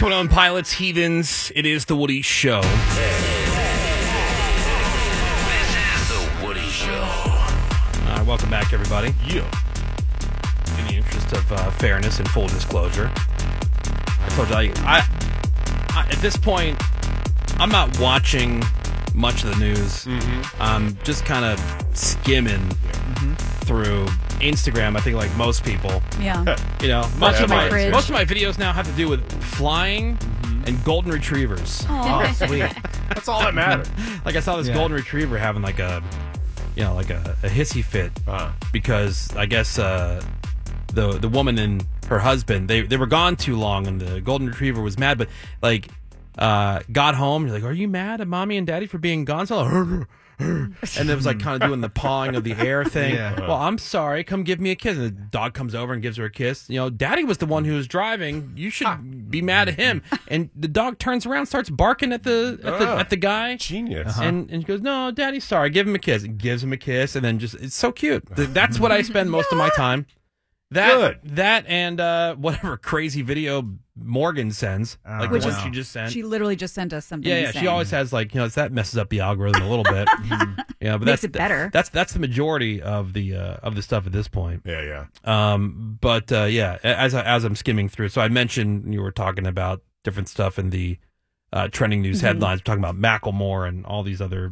going on, pilots, heathens? It is the Woody Show. This is the Woody Show. Welcome back, everybody. Yeah. In the interest of fairness and full disclosure, I told you, I at this point, I'm not watching much of the news. Mm-hmm. I'm just kind of skimming through Instagram. I think, like most people, Yeah. you know, Watching my fridge. most of my videos now have to do with flying and golden retrievers. Aw. Sweet. That's all that matters. Like I saw this golden retriever having like a hissy fit because I guess the woman and her husband they were gone too long and the golden retriever was mad, but like got home. He's like, "Are you mad at mommy and daddy for being gone?" So and it was like kind of doing the pawing of the air thing. Yeah. Well, I'm sorry. Come give me a kiss. And the dog comes over and gives her a kiss. You know, daddy was the one who was driving. You should be mad at him. And the dog turns around, starts barking at the guy. Genius. And she goes, "No, daddy's sorry. Give him a kiss." And gives him a kiss, and then it's so cute. That's what I spend most of my time. That and whatever crazy video Morgan sends, like the Which one is- she just sent. She literally just sent us something. Yeah, insane. she always has like that messes up the algorithm a little bit. Yeah, but Makes it better. That's the majority of the stuff at this point. Yeah. But as I'm skimming through, so I mentioned you were talking about different stuff in the trending news headlines. We're talking about Macklemore and all these other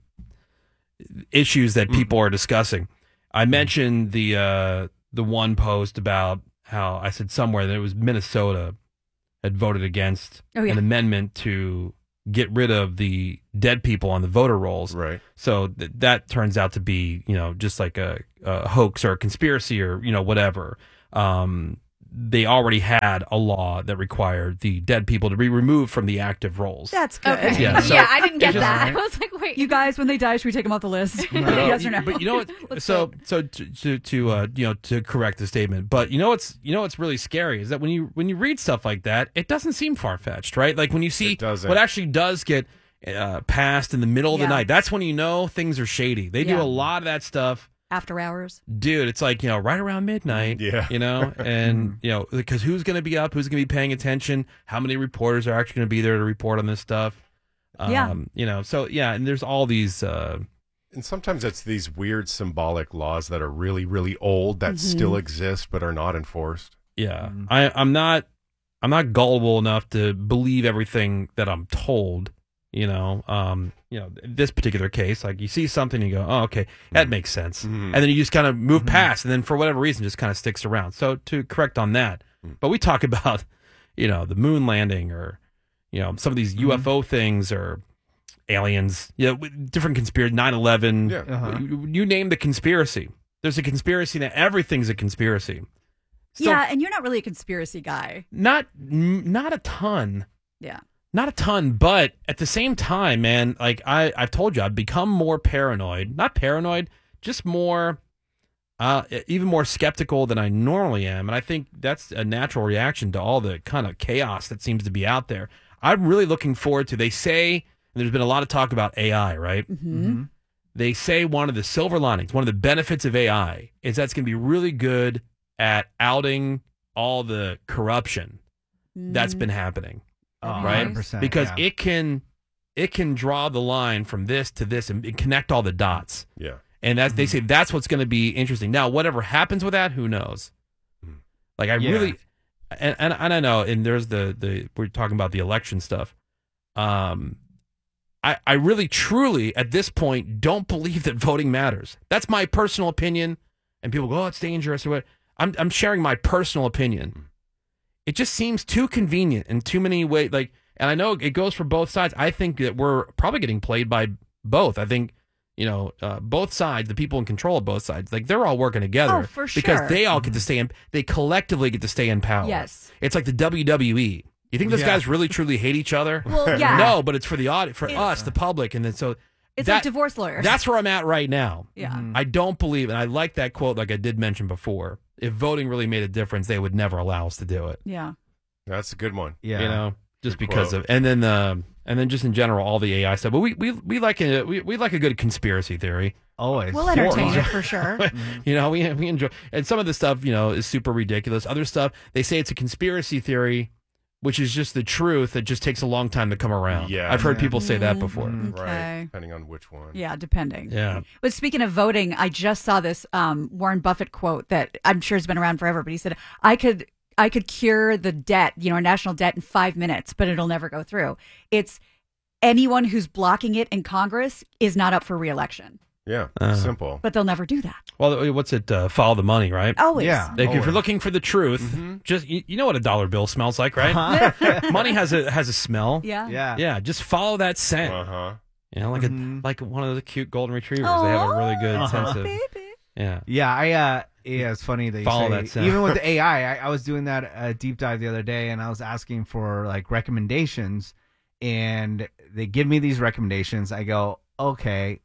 issues that people are discussing. I mentioned the one post about how I said somewhere that it was Minnesota had voted against an amendment to get rid of the dead people on the voter rolls. Right. So that turns out to be, just like a hoax or a conspiracy or, whatever. They already had a law that required the dead people to be removed from the active rolls. That's good. Okay. Yeah, so- I didn't get Just- that. I was like, wait. You guys, when they die, should we take them off the list? Yes or no? But you know what? So to correct the statement. But you know what's really scary is that when you read stuff like that, it doesn't seem far fetched, right? Like when you see It doesn't. what actually does get passed in the middle of the Yeah. night, that's when you know things are shady. They do Yeah. a lot of that stuff. After hours. Dude, it's like, right around midnight. Yeah. And, because who's going to be up? Who's going to be paying attention? How many reporters are actually going to be there to report on this stuff? And there's all these. And sometimes it's these weird symbolic laws that are really, really old that still exist but are not enforced. Yeah. I'm not gullible enough to believe everything that I'm told. This particular case, like you see something, you go, "Oh, okay, that makes sense," and then you just kind of move past, and then for whatever reason, just kind of sticks around. So to correct on that, but we talk about, the moon landing or, some of these UFO things or aliens, different conspiracy, 9/11, you name the conspiracy. There's a conspiracy that everything's a conspiracy. Still, Yeah, and you're not really a conspiracy guy. not a ton. Yeah. Not a ton, but at the same time, man, like I've told you, I've become more paranoid. Not paranoid, just more, even more skeptical than I normally am. And I think that's a natural reaction to all the kind of chaos that seems to be out there. I'm really looking forward to, they say, and there's been a lot of talk about AI, right? Mm-hmm. They say one of the silver linings, one of the benefits of AI is that's going to be really good at outing all the corruption that's been happening. Right? 100%, Because yeah. it can draw the line from this to this and connect all the dots. Yeah. And they say that's what's going to be interesting. Now, whatever happens with that, who knows? Like I really, and I know, and there's the we're talking about the election stuff. I really truly at this point don't believe that voting matters. That's my personal opinion, and people go, "Oh, it's dangerous," or what. I'm sharing my personal opinion. It just seems too convenient in too many ways. Like, and I know it goes for both sides. I think that we're probably getting played by both. I think, both sides, the people in control of both sides, like they're all working together. Oh, for sure. Because they all get to stay in, they collectively get to stay in power. Yes. It's like the WWE. You think those guys really truly hate each other? Well, yeah. No, but it's for the audience, for us, the public. And then so It's like divorce lawyers. that's where I'm at right now. Yeah. I don't believe, and I like that quote, like I did mention before. If voting really made a difference, they would never allow us to do it. Yeah. That's a good one. Yeah. Just Good because quote. of, and then just in general, all the AI stuff. But we like a good conspiracy theory. Always. We'll entertain it for sure. We enjoy, and some of the stuff is super ridiculous. Other stuff, they say it's a conspiracy theory, which is just the truth. It just takes a long time to come around. Yeah. I've heard people say that before. Okay. Right, depending on which one. Yeah, depending. Yeah. But speaking of voting, I just saw this Warren Buffett quote that I'm sure has been around forever, but he said, I could cure the debt, our national debt in 5 minutes, but it'll never go through. It's anyone who's blocking it in Congress is not up for re-election. Yeah, simple. But they'll never do that. Well, what's it? Follow the money, right? Always. Yeah. Like, if you're looking for the truth, just you know what a dollar bill smells like, right? Money has a smell. Yeah. Yeah. Yeah, just follow that scent. Like one of the cute golden retrievers. They have a really good sense of. Baby. Yeah. Yeah, it's funny that you Follow say, that sound. even with the AI, I was doing that deep dive the other day, and I was asking for like recommendations, and they give me these recommendations. I go, okay,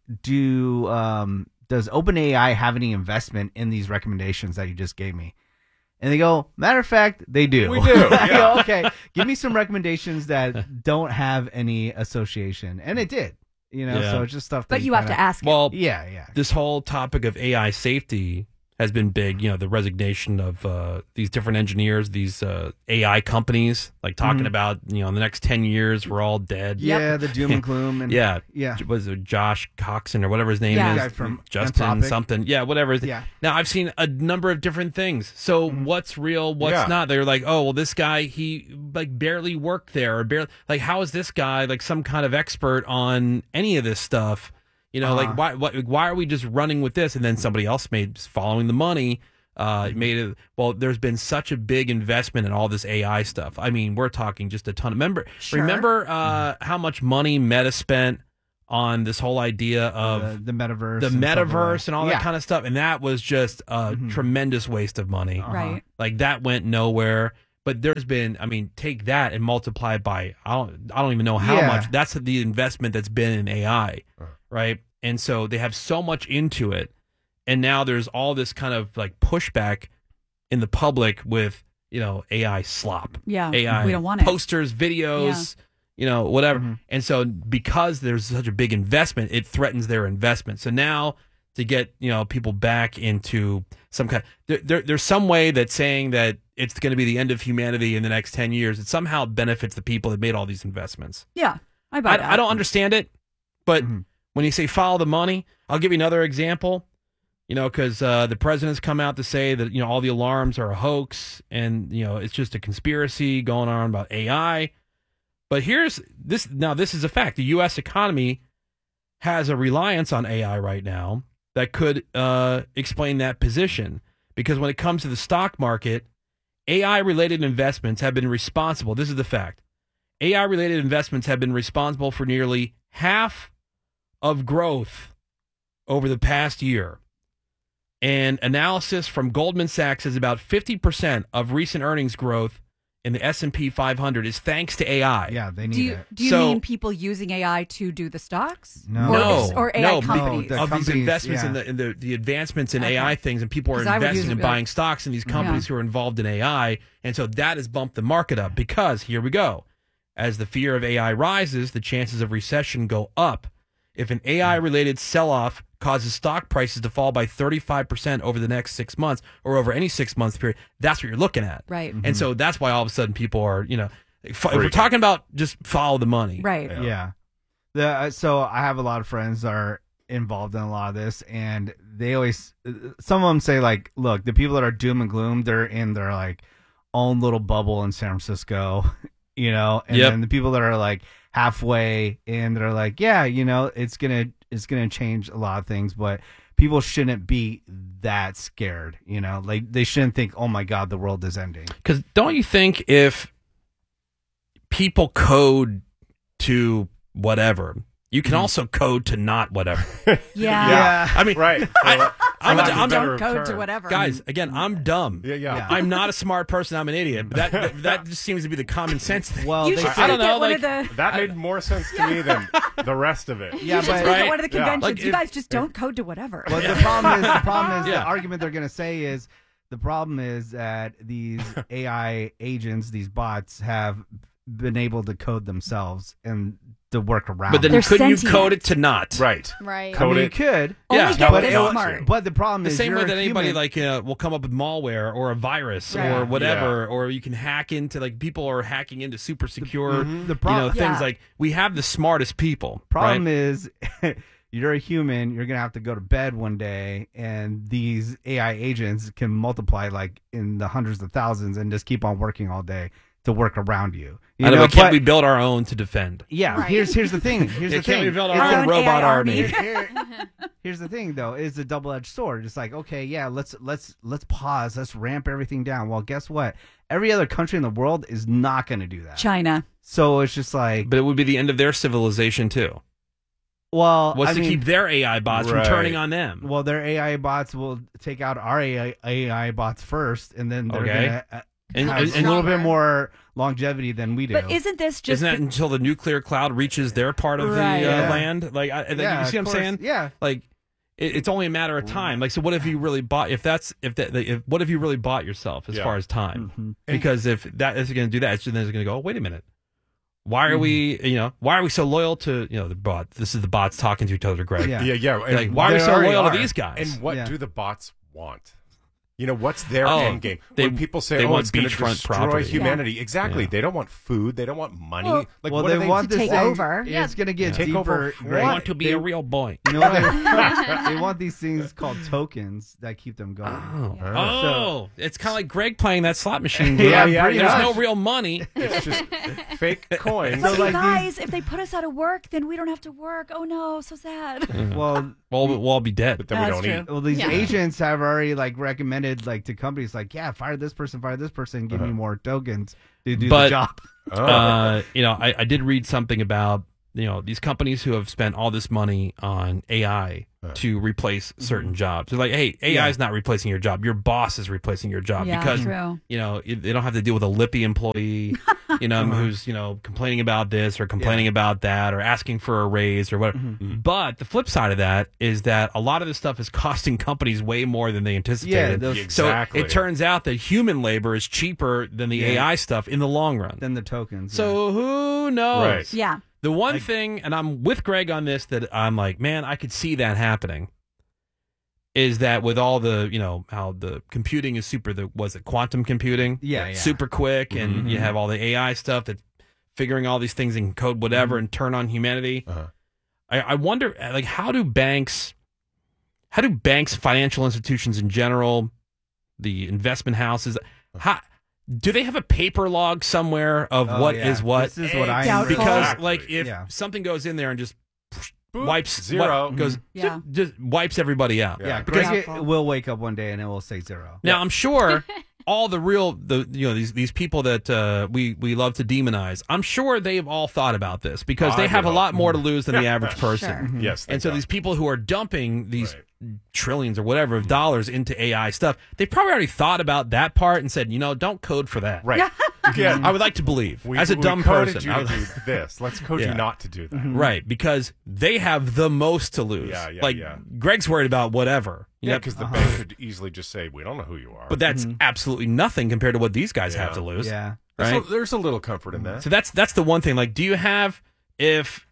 does OpenAI have any investment in these recommendations that you just gave me? And they go, matter of fact, they do. We do. I go, Yeah. okay, give me some recommendations that don't have any association, and it did. Yeah. So it's just stuff. That But you have kinda- to ask. Well, Yeah. this whole topic of AI safety has been big. The resignation of these different engineers, these AI companies, like talking about, in the next 10 years, we're all dead. Yeah, the doom and gloom. And Yeah. Yeah. Was it Josh Coxon or whatever his name Yeah. is? Guy from Justin Anthropic. something. Yeah, whatever. Yeah. Now, I've seen a number of different things. So what's real, what's Yeah. not? They're like, oh, well, this guy, he like barely worked there, or barely, like, how is this guy like some kind of expert on any of this stuff? Like, why are we just running with this? And then somebody else following the money. Made it. Well, there's been such a big investment in all this AI stuff. I mean, we're talking just a ton. Remember how much money Meta spent on this whole idea of the metaverse, the and stuff like metaverse and all that Yeah. kind of stuff, and that was just a tremendous waste of money. Right. Like, that went nowhere. But there's been, take that and multiply it by I don't even know how Yeah. much. That's the investment that's been in AI, right? And so they have so much into it. And now there's all this kind of like pushback in the public with, AI slop. Yeah, AI we don't want it. posters, videos, whatever. And so because there's such a big investment, it threatens their investment. So now to get, people back into some kind there's some way that saying that it's going to be the end of humanity in the next 10 years, it somehow benefits the people that made all these investments. Yeah, I buy that. I don't understand it, but when you say follow the money, I'll give you another example. Because the president's come out to say that, all the alarms are a hoax and, it's just a conspiracy going on about AI. But here's this. Now, this is a fact. The U.S. economy has a reliance on AI right now that could explain that position. Because when it comes to the stock market, AI-related investments have been responsible. This is the fact. AI-related investments have been responsible for nearly half of growth over the past year. And analysis from Goldman Sachs is about 50% of recent earnings growth in the S&P 500 is thanks to AI. Yeah, they need Do you, it. do you So- mean people using AI to do the stocks? No. Or AI no, companies? the of these companies, investments yeah. in the advancements in Okay. AI things, and people are 'Cause I would investing use and it. buying stocks in these companies who are involved in AI, and so that has bumped the market up because here we go. As the fear of AI rises, the chances of recession go up. If an AI-related sell-off causes stock prices to fall by 35% over the next 6 months or over any 6 month period, that's what you're looking at. Right. And so that's why all of a sudden people are, if we're talking about just follow the money. Right. Yeah. So I have a lot of friends that are involved in a lot of this, and they always, some of them say like, look, the people that are doom and gloom, they're in their like own little bubble in San Francisco, and then the people that are like halfway in, they're like, yeah, it's gonna change a lot of things, but people shouldn't be that scared, like they shouldn't think, oh my God, the world is ending. Because don't you think if people code to whatever, you can also code to not whatever? Yeah. I mean, Right. I'm Don't better code to term. whatever. guys, again, I'm dumb. Yeah. I'm not a smart person. I'm an idiot. But that just seems to be the common sense thing. Well, You they should say, I don't speak know, at one like- of the. That made more sense to me than the rest of it. yeah, You should but speak Right? at one of the Yeah. conventions. Like you if- guys just don't code to whatever. well, the problem is Yeah. the argument they're going to say is the problem is that these AI agents, these bots, have been able to code themselves and to work around. But then They're couldn't you sentient. code it to not? Right. Right. I Code mean, you it. could. Yeah. Only Tell get it this not smart. to. But the problem The is same way you're that a anybody human. will come up with malware or a virus Right. or whatever, Yeah. or you can hack into people are hacking into super secure The problem things Yeah. like we have the smartest people. problem right? is you're a human. You're gonna have to go to bed one day, and these AI agents can multiply like in the hundreds of thousands and just keep on working all day to work around you. I know, but can't but- we build our own to defend? Yeah, Right. here's the thing. Here's Yeah, the can't thing. we build It's our a- own robot AI army? army. Here's the thing, though, is a double-edged sword. It's like, okay, yeah, let's pause, let's ramp everything down. Well, guess what? Every other country in the world is not going to do that. China. So it's just like, But it would be the end of their civilization too. well, Was I to mean, keep their AI bots from Right. turning on them. well, their AI bots will take out our AI bots first, and then they're Okay. going to And- have and- a little bit Stronger. more longevity than we do. But isn't this just Isn't that until the nuclear cloud reaches their part of Right. the Yeah. land? Like, yeah, you see what I'm of course. saying? Yeah. Like, it's only a matter of time. Like, so what if you really bought? What if you really bought yourself as Yeah. far as time? Mhm. Because if that is going to do that, then it's going to go. Oh, wait a minute. Why are we? Why are we so loyal to the bot? This is the bots talking to each other, Greg. Yeah. Yeah. And Like, why are we They so already loyal are. to these guys? And what Yeah. do the bots want? What's their Oh, end game? they- When people say, they "Oh, want it's going to beachfront destroy property." humanity," exactly. Yeah. They don't want food. They don't want money. Well- like, Well, what they do they want To this take thing- over. Yeah. It's going to get Take deeper. over Greg. I want to be a real boy. You know, they want these things called tokens that keep them going. Oh, it's kind of like Greg playing that slot machine. Yeah, game. yeah, There's yeah. no real money. It's just fake coins. But So, you like, guys, if they put us out of work, then we don't have to work. Oh no, so sad. Well, We'll all be dead. But then we That's don't true. eat. well, these Yeah. agents have already like recommended like to companies like, yeah, fire this person, give me more tokens to do But- the job. Oh. I did read something about these companies who have spent all this money on AI to replace certain jobs. They're like, hey, AI is not replacing your job. Your boss is replacing your job Yeah, because true. they don't have to deal with a lippy employee, who's complaining about this or complaining about that or asking for a raise or whatever. But the flip side of that is that a lot of this stuff is costing companies way more than they anticipated. those- Exactly. So it turns out that human labor is cheaper than the AI stuff in the long run. Then the tokens. So who knows? Right. Yeah. The one thing, and I'm with Greg on this, that I'm like, man, I could see that happening, is that with all the, how the computing is was it quantum computing? Yeah. Super quick, and you have all the AI stuff that's figuring all these things and code whatever and turn on humanity. Uh-huh. I wonder, like, how do banks, financial institutions in general, the investment houses, do they have a paper log somewhere of what is what? This is what I Doubtful. Because Exactly. like if Yeah. something goes in there and just Boop, wipes zero. goes Yeah. just wipes everybody out. Yeah. Yeah, because Greg Doubtful. will wake up one day and it will say zero. now I'm sure all these people that we love to demonize, I'm sure they've all thought about this because I they have a would lot hope. more to lose than the average person. Sure. Yes. And so thank these people who are dumping these Right. trillions or whatever of dollars into AI stuff, they probably already thought about that part and said, don't code for that. God. Right. Yeah. I would like to believe, We- as a we dumb coded person, you I to would- do this. Let's code Yeah. you not to do that. right? Because they have the most to lose. Yeah, yeah, like yeah. Greg's worried about whatever. Yeah, because the bank could easily just say, "We don't know who you are." But that's absolutely nothing compared to what these guys have to lose. Yeah. Right. there's a little comfort in that. So that's the one thing. Like, do you have if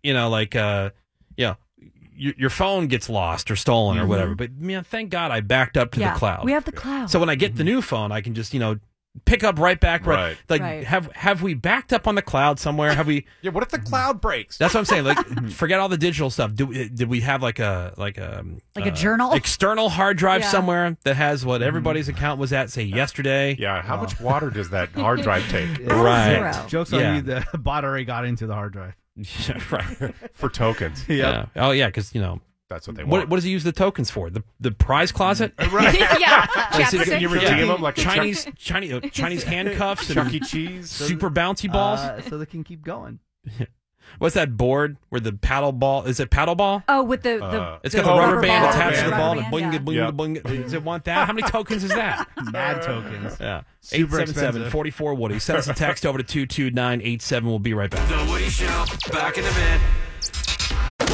your phone gets lost or stolen or whatever? But man, thank God I backed up to Yeah. the cloud. We have the cloud. So when I get the new phone, I can just pick up right back. Right. Like Right. have we backed up on the cloud somewhere? Have we? Yeah. What if the cloud breaks? That's what I'm saying. Like, forget all the digital stuff. Did we have like a journal? external hard drive Yeah. somewhere that has what everybody's account was at, say yesterday? Yeah. How much water does that hard drive take Right. Zero. Joke's Yeah. on you, the bot already got into the hard drive. Right. for tokens? Yeah. Oh yeah, because That's what they want. what does he use the tokens for? The prize closet? yeah. Is it- Chapstick. you redeem them like a Chinese handcuffs Chuck and E. Cheese. super bouncy balls. So they can keep going. What's that board where the paddle ball? Is it paddle ball? Oh, with the It's the got the rubber band ball. attached to the Rubber ball. band, Boing, yeah. boing, Yeah. boing. Does it want that? How many tokens is that? Mad tokens. Yeah. Super expensive. 877-44 Woody. Send us a text over to 22987. We'll be right back. The Woody Show. Back in a bit.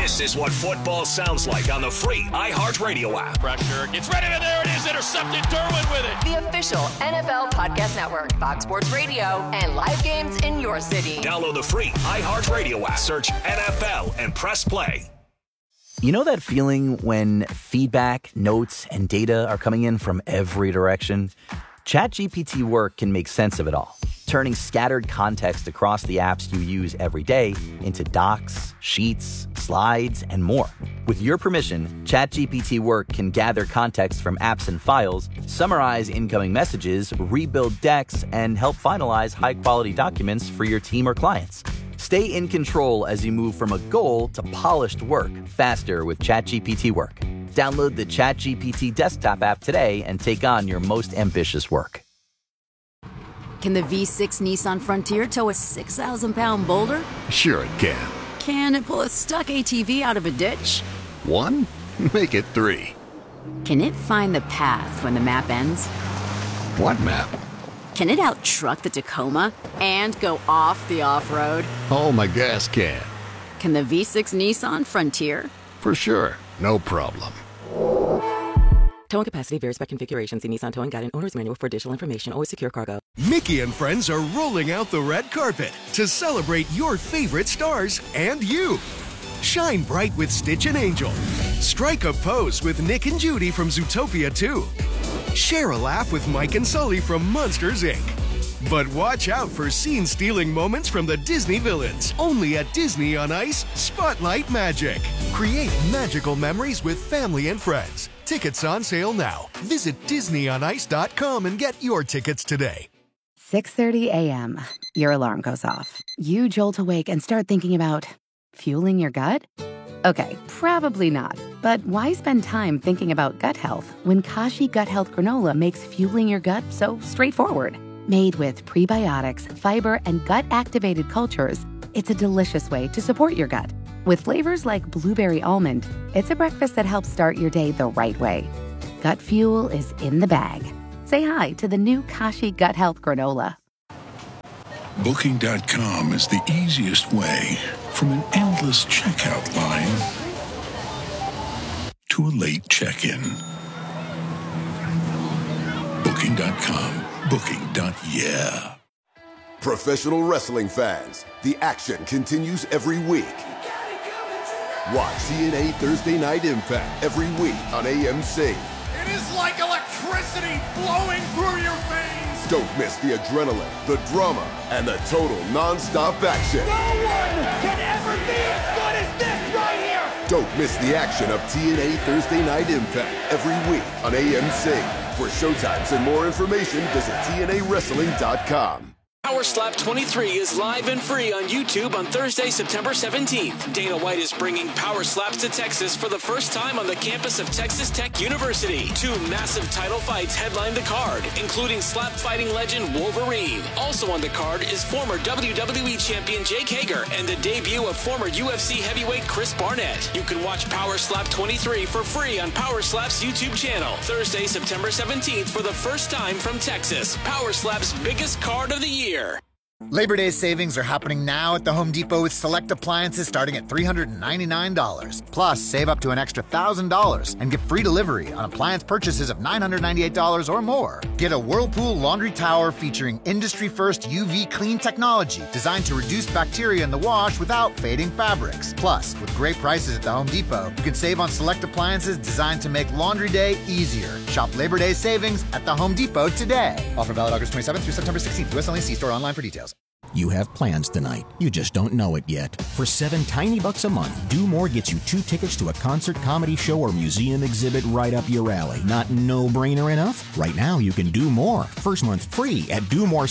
This is what football sounds like on the free iHeartRadio app. Pressure gets ready, and there it is, intercepted. Derwin with it. The official NFL Podcast Network, Fox Sports Radio, and live games in your city. Download the free iHeartRadio app. Search NFL and press play. You know that feeling when feedback, notes, and data are coming in from every direction? ChatGPT Work can make sense of it all, turning scattered context across the apps you use every day into docs, sheets, slides, and more. With your permission, ChatGPT Work can gather context from apps and files, summarize incoming messages, rebuild decks, and help finalize high-quality documents for your team or clients. Stay in control as you move from a goal to polished work faster with ChatGPT Work. Download the ChatGPT desktop app today and take on your most ambitious work. Can the V6 Nissan Frontier tow a 6,000-pound boulder? Sure it can. Can it pull a stuck ATV out of a ditch? 1? Make it 3. Can it find the path when the map ends? What map? Can it out-truck the Tacoma and go off the off-road? Oh, my gas can. Can the V6 Nissan Frontier? For sure. No problem. Towing capacity varies by configuration. See Nissan Towing Guide and Owner's Manual for additional information. Always secure cargo. Mickey and friends are rolling out the red carpet to celebrate your favorite stars and you. Shine bright with Stitch and Angel. Strike a pose with Nick and Judy from Zootopia 2. Share a laugh with Mike and Sully from Monsters, Inc. But watch out for scene-stealing moments from the Disney villains. Only at Disney on Ice Spotlight Magic. Create magical memories with family and friends. Tickets on sale now. Visit DisneyOnIce.com and get your tickets today. 6:30 a.m. Your alarm goes off. You jolt awake and start thinking about fueling your gut? Okay, probably not. But why spend time thinking about gut health when Kashi Gut Health Granola makes fueling your gut so straightforward? Made with prebiotics, fiber, and gut-activated cultures, it's a delicious way to support your gut. With flavors like blueberry almond, it's a breakfast that helps start your day the right way. Gut fuel is in the bag. Say hi to the new Kashi Gut Health Granola. Booking.com is the easiest way from an endless checkout line to a late check-in. Booking.com. Booking.yeah. Professional wrestling fans, the action continues every week. Watch TNA Thursday Night Impact every week on AMC. It is like electricity flowing through your veins. Don't miss the adrenaline, the drama, and the total non-stop action. No one can ever be as good as this right here. Don't miss the action of TNA Thursday Night Impact every week on AMC. For showtimes and more information, visit TNAWrestling.com. Power Slap 23 is live and free on YouTube on Thursday, September 17th. Dana White is bringing Power Slaps to Texas for the first time on the campus of Texas Tech University. 2 massive title fights headline the card, including slap fighting legend Wolverine. Also on the card is former WWE champion Jake Hager and the debut of former UFC heavyweight Chris Barnett. You can watch Power Slap 23 for free on Power Slap's YouTube channel. Thursday, September 17th for the first time from Texas. Power Slap's biggest card of the year. Labor Day savings are happening now at the Home Depot with select appliances starting at $399. Plus, save up to an extra $1,000 and get free delivery on appliance purchases of $998 or more. Get a Whirlpool laundry tower featuring industry-first UV clean technology designed to reduce bacteria in the wash without fading fabrics. Plus, with great prices at the Home Depot, you can save on select appliances designed to make laundry day easier. Shop Labor Day savings at the Home Depot today. Offer valid August 27th through September 16th. US only. See store online for details. You have plans tonight. You just don't know it yet. For $7 tiny bucks a month, Do More gets you 2 tickets to a concert, comedy show, or museum exhibit right up your alley. Not no-brainer enough? Right now, you can do more. First month free at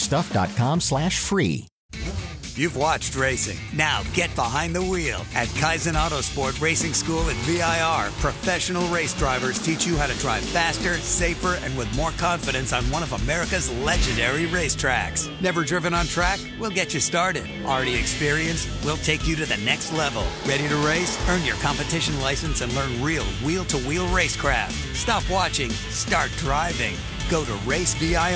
domorestuff.com/free. You've watched racing. Now get behind the wheel. At Kaizen Autosport Racing School at VIR, professional race drivers teach you how to drive faster, safer, and with more confidence on one of America's legendary racetracks. Never driven on track? We'll get you started. Already experienced? We'll take you to the next level. Ready to race? Earn your competition license and learn real wheel-to-wheel racecraft. Stop watching. Start driving. Go to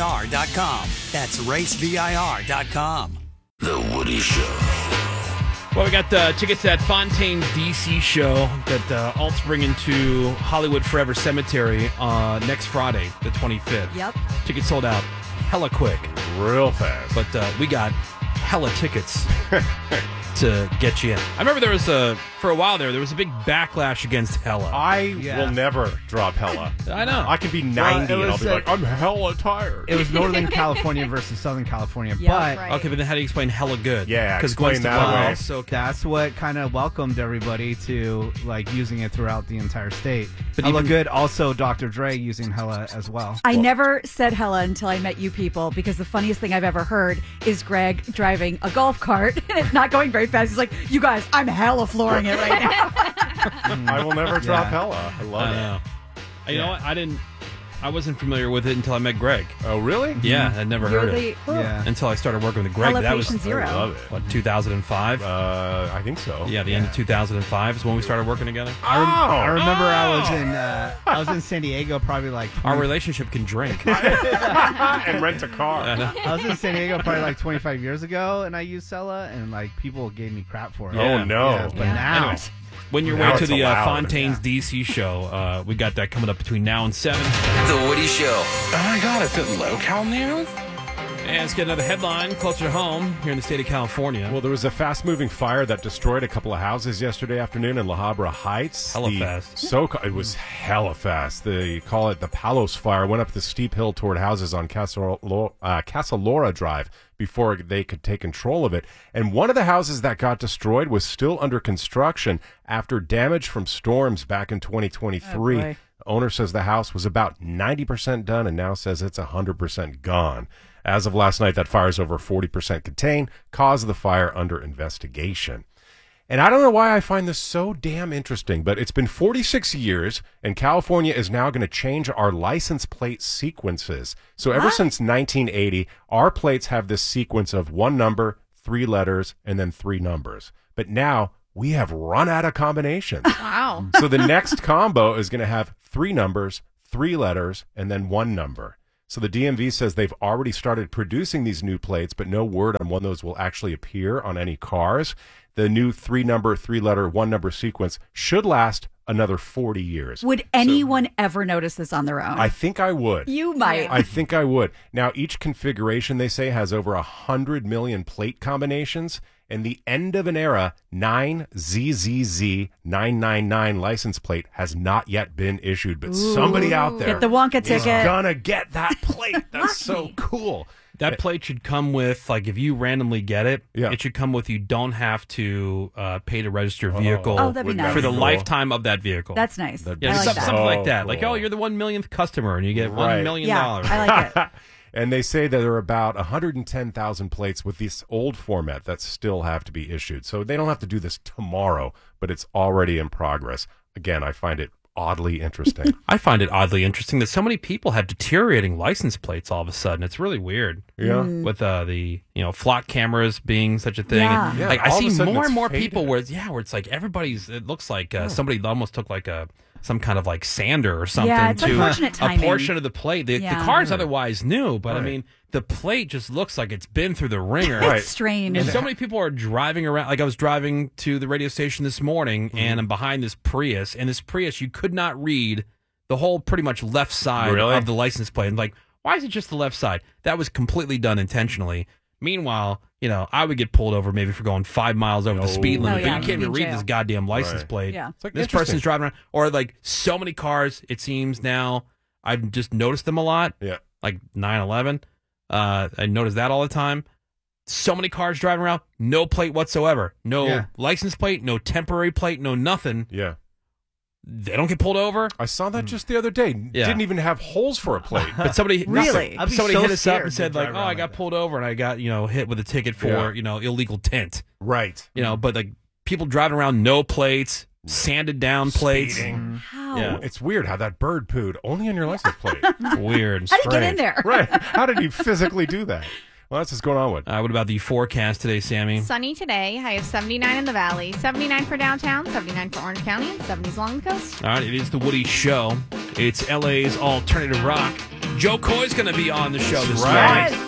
racevir.com. That's racevir.com. The Woody Show. Well, we got the tickets to that Fontaine DC show that Alt's bringing to Hollywood Forever Cemetery next Friday, the 25th. Yep. Tickets sold out hella quick. Real fast. But we got hella tickets to get you in. I remember there was for a while there was a big backlash against hella. I will never drop hella. I know. I can be 90 and I'll be like, I'm hella tired. It was Northern California versus Southern California, Okay, but then how do you explain hella good? Yeah, because explain that way. So that's what kind of welcomed everybody to like using it throughout the entire state. But Hella even- good, also Dr. Dre using hella as well. I never said hella until I met you people, because the funniest thing I've ever heard is Greg driving a golf cart and it's not going very fast. He's like, you guys, I'm hella flooring it right now. I will never drop hella. I love it. You know what? I wasn't familiar with it until I met Greg. Oh, really? Yeah, I'd never heard it. Yeah. Until I started working with Greg. Hella That was Patient Zero. I love it. what, 2005? I think so. Yeah, the end of 2005 is when we started working together. I remember I was in San Diego probably like Our relationship can drink. And rent a car. I was in San Diego probably like 25 years ago, and I used Sella, and like people gave me crap for it. Oh, no. Yeah, but now, Anyways, when you're Now way to it's the allowed. Fontaine's DC show, we got that coming up between now and 7. The Woody Show. Oh my God, is it local news? And let's get another headline closer to home here in the state of California. Well, there was a fast-moving fire that destroyed a couple of houses yesterday afternoon in La Habra Heights. Hella fast. It was hella fast. They call it the Palos Fire. Went up the steep hill toward houses on Casa Laura Drive before they could take control of it. And one of the houses that got destroyed was still under construction after damage from storms back in 2023. boy. The owner says the house was about 90% done and now says it's 100% gone. As of last night, that fire is over 40% contained. Cause of the fire under investigation. And I don't know why I find this so damn interesting, but it's been 46 years, and California is now going to change our license plate sequences. So ever since 1980, our plates have this sequence of one number, 3 letters, and then 3 numbers. But now we have run out of combinations. Wow. So the next combo is going to have 3 numbers, 3 letters, and then 1 number. So the DMV says they've already started producing these new plates, but no word on when those will actually appear on any cars. The new 3-number, 3-letter, 1-number sequence should last another 40 years. Would anyone ever notice this on their own? I think I would. You might. I think I would. Now, each configuration, they say, has over 100 million plate combinations. And the end of an era 9ZZZ999 license plate has not yet been issued, but somebody out there Get the Wonka is ticket. gonna get that plate. That's so cool. That plate should come with, like, if you randomly get it, Yeah. it should come with, you don't have to pay to register your vehicle Oh, that'd be nice. for the Cool. lifetime of that vehicle. That's nice. That'd yeah, I like something, that. something like So that. Like, cool. oh, you're the 1 millionth customer, and you get Right. $1 million. Yeah, I like it. And they say that there are about 110,000 plates with this old format that still have to be issued. So they don't have to do this tomorrow, but it's already in progress. Again, I find it oddly interesting. I find it oddly interesting that so many people have deteriorating license plates all of a sudden. It's really weird. Yeah. With the flock cameras being such a thing. Yeah. And, Yeah, like, I all of a see sudden more it's and more faded. people where it's like everybody's. It looks like somebody almost took like some kind of like sander or something Yeah, it's to unfortunate timing. a portion of the plate. The Yeah. car's otherwise new, but I Right. mean the plate just looks like it's been through the ringer. Right. It's strange. And so many people are driving around. Like I was driving to the radio station this morning, and I'm behind this Prius. And this Prius, you could not read the whole pretty much left side Really? of the license plate. And like, why is it just the left side? That was completely done intentionally. Meanwhile, I would get pulled over maybe for going 5 miles over the speed limit, Oh, yeah, but you can't even be in read jail. this goddamn license Right. plate. Yeah. It's like This interesting. person's driving around, or like so many cars. It seems now I've just noticed them a lot. Yeah. Like 9/11. I notice that all the time. So many cars driving around, no plate whatsoever. No license plate, no temporary plate, no nothing. Yeah. They don't get pulled over. I saw that just the other day. Yeah. Didn't even have holes for a plate. But somebody Really? I'd be somebody so hit us up scared and to said, like, drive oh, around I got like that. pulled over and I got, hit with a ticket for, illegal tint. Right. But like people driving around, no plates, sanded down plates. Speeding. How? Yeah. It's weird how that bird pooed only on your license plate. Weird. How did you get in there? Right. How did he physically do that? Well, that's what's going on with. What about the forecast today, Sammy? Sunny today. High of 79 in the valley, 79 for downtown, 79 for Orange County, and 70s along the coast. All right, it is the Woody Show. It's LA's alternative rock. Joe Coy's going to be on the show this Right. morning.